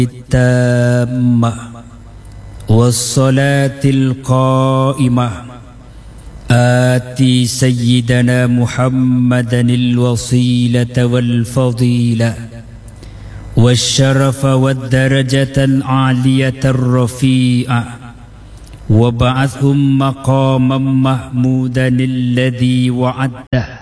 التامة والصلاة القائمة آتي سيدنا محمدا الوصيلة والفضيلة والشرف والدرجة العالية الرفيعة وابعثهم مقاما محمودا الذي وعده